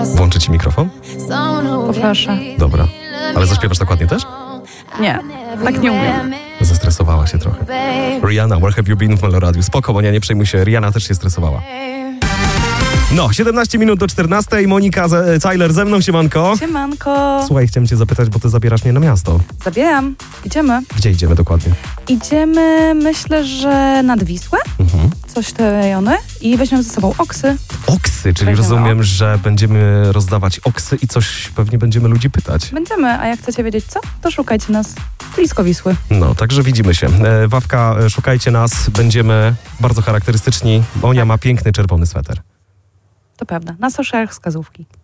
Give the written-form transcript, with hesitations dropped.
Włączę ci mikrofon? Poproszę. Dobra. Ale zaśpiewasz tak ładnie też? Nie, tak nie umiem. Zestresowała się trochę. Rihanna, Where Have You Been w Meloradiu. Spoko, Monia, nie przejmuj się. Rihanna też się stresowała. No, 17 minut do 14. Monika Cajler ze mną, siemanko. Siemanko. Słuchaj, chciałem cię zapytać, bo ty zabierasz mnie na miasto. Zabieram. Idziemy. Gdzie idziemy dokładnie? Idziemy, myślę, że nad Wisłę. Coś te rejony. I weźmiemy ze sobą oksy. Oksy, czyli Weźmiemy rozumiem, że będziemy rozdawać oksy i coś pewnie będziemy ludzi pytać. Będziemy, a jak chcecie wiedzieć co, to szukajcie nas blisko Wisły. No, także widzimy się. Wawka, szukajcie nas, będziemy bardzo charakterystyczni. Monia ma piękny czerwony sweter. To prawda. Na socialach wskazówki.